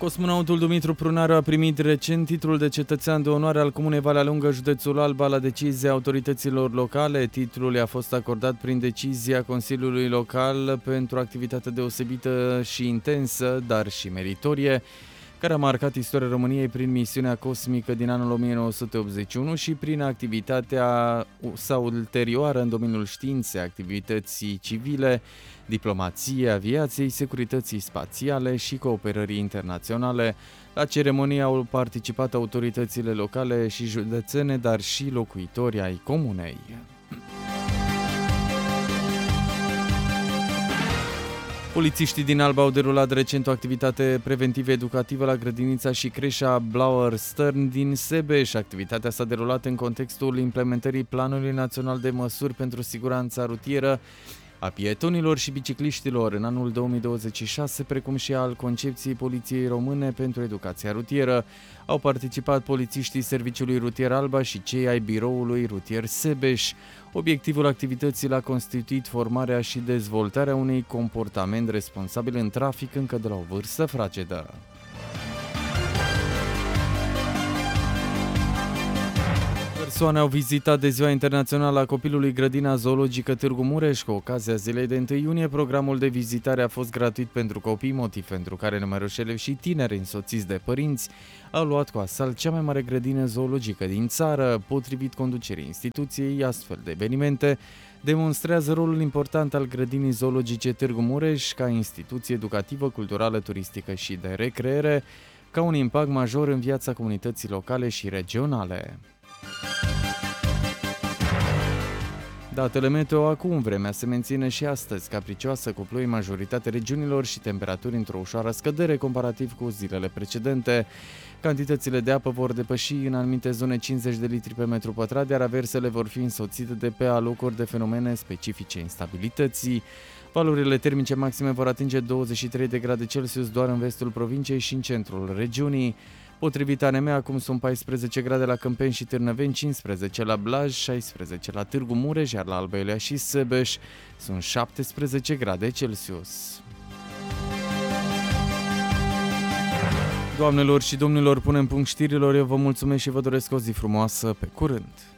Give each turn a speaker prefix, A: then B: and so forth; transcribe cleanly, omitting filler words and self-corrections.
A: Cosmonautul Dumitru Prunaru a primit recent titlul de cetățean de onoare al Comunei Valea Lungă, județul Alba, la decizia autorităților locale. Titlul i-a fost acordat prin decizia Consiliului Local pentru activitate deosebită și intensă, dar și meritorie, care a marcat istoria României prin misiunea cosmică din anul 1981 și prin activitatea sa ulterioară în domeniul științei, activității civile, diplomației, aviației, securității spațiale și cooperării internaționale. La ceremonie au participat autoritățile locale și județene, dar și locuitori ai comunei. Polițiștii din Alba au derulat recent o activitate preventivă educativă la grădinița și creșa Blauer Stern din Sebeș. Activitatea s-a derulat în contextul implementării Planului Național de Măsuri pentru Siguranța Rutieră a pietonilor și bicicliștilor în anul 2026, precum și al concepției Poliției Române pentru Educația Rutieră. Au participat polițiștii Serviciului Rutier Alba și cei ai Biroului Rutier Sebeș. Obiectivul activității l-a constituit formarea și dezvoltarea unui comportament responsabil în trafic încă de la o vârstă fragedă. Persoane au vizitat de Ziua Internațională a Copilului grădina zoologică Târgu Mureș. Cu ocazia zilei de 1 iunie, programul de vizitare a fost gratuit pentru copii, motiv pentru care numeroși elevi și tineri însoțiți de părinți au luat cu asalt cea mai mare grădină zoologică din țară. Potrivit conducerii instituției, astfel de evenimente demonstrează rolul important al grădinii zoologice Târgu Mureș ca instituție educativă, culturală, turistică și de recreere, ca un impact major în viața comunității locale și regionale. Datele meteo acum: vremea se menține și astăzi capricioasă, cu ploi în majoritatea regiunilor și temperaturi într-o ușoară scădere comparativ cu zilele precedente. Cantitățile de apă vor depăși în anumite zone 50 de litri pe metru pătrat, iar aversele vor fi însoțite de pe alocuri de fenomene specifice instabilității. Valorile termice maxime vor atinge 23 de grade Celsius doar în vestul provinciei și în centrul regiunii. Potrivit ANM, acum sunt 14 grade la Câmpeni și Târnăveni, 15 la Blaj, 16 la Târgu Mureș, iar la Alba Iulia și Sebeș sunt 17 grade Celsius. Doamnelor și domnilor, punem punct știrilor. Eu vă mulțumesc și vă doresc o zi frumoasă. Pe curând!